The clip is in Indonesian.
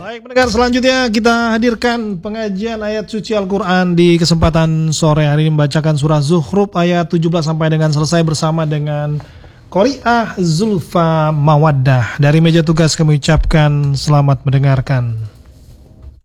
Baik, pendengar, selanjutnya kita hadirkan pengajian ayat suci Al-Quran di kesempatan sore hari ini, membacakan surah Zukhruf ayat 17 sampai dengan selesai bersama dengan Qori'ah Zulfa Mawaddah. Dari meja tugas kami ucapkan selamat mendengarkan.